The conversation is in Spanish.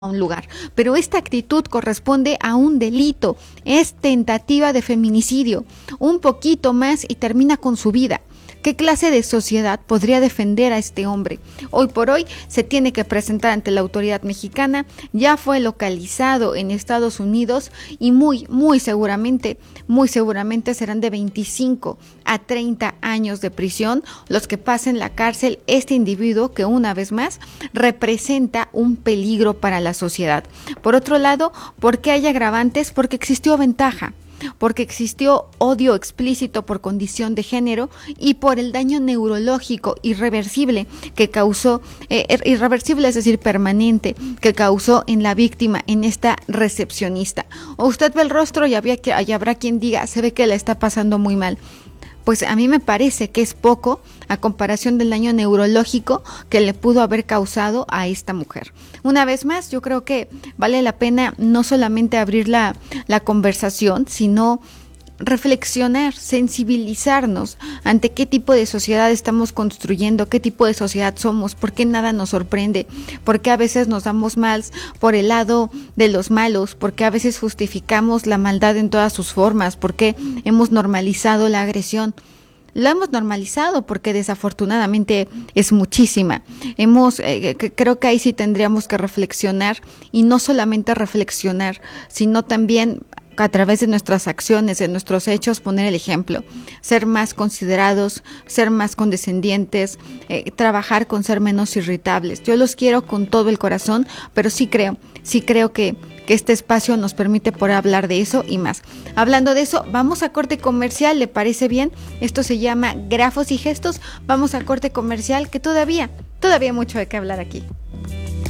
un lugar, pero esta actitud corresponde a un delito, es tentativa de feminicidio, un poquito más y termina con su vida. ¿Qué clase de sociedad podría defender a este hombre? Hoy por hoy se tiene que presentar ante la autoridad mexicana, ya fue localizado en Estados Unidos y muy seguramente serán de 25 a 30 años de prisión los que pasen la cárcel este individuo que una vez más representa un peligro para la sociedad. Por otro lado, ¿por qué hay agravantes? Porque existió ventaja, porque existió odio explícito por condición de género y por el daño neurológico irreversible que causó, irreversible es decir, permanente, que causó en la víctima, en esta recepcionista. O usted ve el rostro y habrá quien diga, se ve que la está pasando muy mal. Pues a mí me parece que es poco a comparación del daño neurológico que le pudo haber causado a esta mujer. Una vez más, yo creo que vale la pena no solamente abrir la conversación, sino reflexionar, sensibilizarnos ante qué tipo de sociedad estamos construyendo, qué tipo de sociedad somos, por qué nada nos sorprende, por qué a veces nos damos mal por el lado de los malos, por qué a veces justificamos la maldad en todas sus formas, por qué hemos normalizado la agresión. Lo hemos normalizado porque desafortunadamente es muchísima. Creo que ahí sí tendríamos que reflexionar y no solamente reflexionar, sino también a través de nuestras acciones, de nuestros hechos, poner el ejemplo, ser más considerados, ser más condescendientes, trabajar con ser menos irritables. Yo los quiero con todo el corazón, pero sí creo que este espacio nos permite poder hablar de eso y más. Hablando de eso, vamos a corte comercial, ¿le parece bien? Esto se llama Grafos y Gestos. Vamos a corte comercial, que todavía hay mucho de qué hablar aquí.